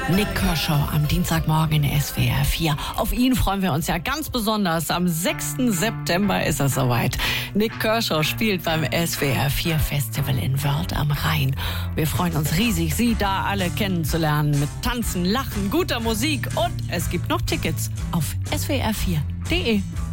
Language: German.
Nik Kershaw am Dienstagmorgen in SWR 4. Auf ihn freuen wir uns ja ganz besonders. Am 6. September ist es soweit. Nik Kershaw spielt beim SWR 4 Festival in Wörth am Rhein. Wir freuen uns riesig, Sie da alle kennenzulernen. Mit Tanzen, Lachen, guter Musik und es gibt noch Tickets auf swr4.de.